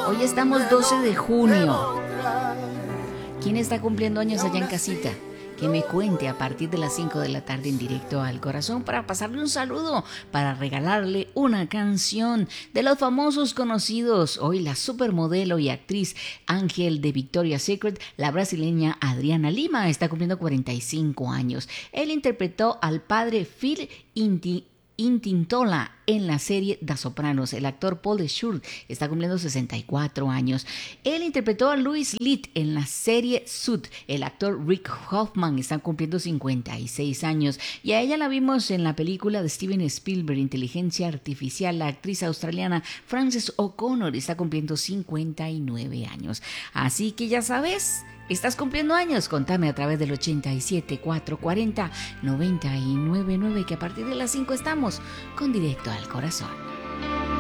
Hoy estamos 12 de junio. ¿Quién está cumpliendo años allá en casita? Que me cuente a partir de las 5 de la tarde en directo al corazón para pasarle un saludo, para regalarle una canción de los famosos conocidos. Hoy la supermodelo y actriz Ángel de Victoria's Secret, la brasileña Adriana Lima, está cumpliendo 45 años. Él interpretó al padre Phil Intintola en la serie The Sopranos. El actor Paul Schur está cumpliendo 64 años. Él interpretó a Louis Litt en la serie Suits. El actor Rick Hoffman está cumpliendo 56 años. Y a ella la vimos en la película de Steven Spielberg, Inteligencia Artificial. La actriz australiana Frances O'Connor está cumpliendo 59 años. Así que ya sabes, ¿estás cumpliendo años? Contame a través del 87 440 999, que a partir de las 5 estamos con Directo al Corazón.